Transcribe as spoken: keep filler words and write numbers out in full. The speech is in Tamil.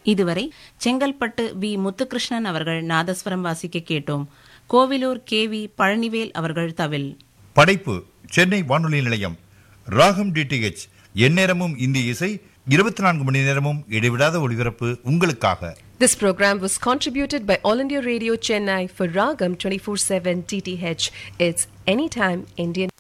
இதுவரை செங்கல்பட்டு வி முத்துகிருஷ்ணன் அவர்கள் நாதஸ்வரம் வாசிக்க கேட்டோம். கோவிலூர் கே வி பழனிவேல் அவர்கள் தவில். படைப்பு சென்னை வானொலி நிலையம். ராகம் டிடிஎச் எந்நேரமும் இந்திய இசை, இருபத்தி நான்கு மணி நேரமும் இடைவிடாத ஒளிபரப்பு உங்களுக்காக. This program was contributed by All India Radio Chennai for Ragam twenty-four seven T T H. It's anytime Indian